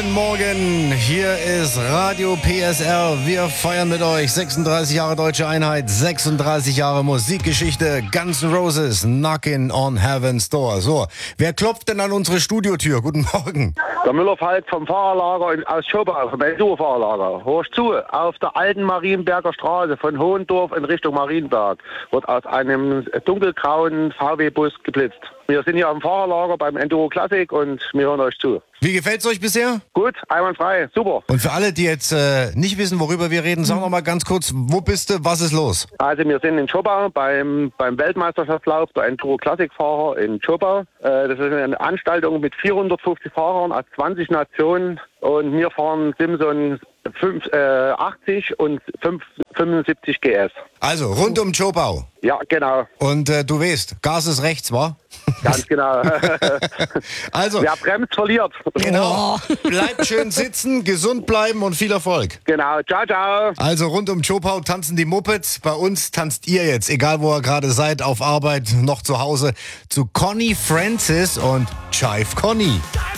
Guten Morgen, hier ist Radio PSR. Wir feiern mit euch 36 Jahre Deutsche Einheit, 36 Jahre Musikgeschichte, Guns N' Roses, Knockin' on Heaven's Door. So, wer klopft denn an unsere Studiotür? Guten Morgen. Der Müller-Falk vom Fahrerlager aus Schobau, vom Enduro-Fahrerlager. Hörst zu, auf der alten Marienberger Straße von Hohendorf in Richtung Marienberg wird aus einem dunkelgrauen VW-Bus geblitzt. Wir sind hier am Fahrerlager beim Enduro Classic und wir hören euch zu. Wie gefällt's euch bisher? Gut, einwandfrei, super. Und für alle, die jetzt nicht wissen, worüber wir reden, sag noch mal ganz kurz, wo bist du, was ist los? Also wir sind in Schobau beim Weltmeisterschaftslauf der Enduro Classic-Fahrer in Schobau. Das ist eine Anstaltung mit 450 Fahrern aus 20 Nationen und wir fahren Simson 80 und 75 GS. Also, rund um Schobau. Ja, genau. Und du weißt, Gas ist rechts, wa? Ganz genau. Also, wer bremst, verliert. genau. Bleibt schön sitzen, gesund bleiben und viel Erfolg. Genau, ciao, ciao. Also rund um Schopau tanzen die Mopeds. Bei uns tanzt ihr jetzt, egal wo ihr gerade seid, auf Arbeit, noch zu Hause, zu Connie Francis und Chive Connie.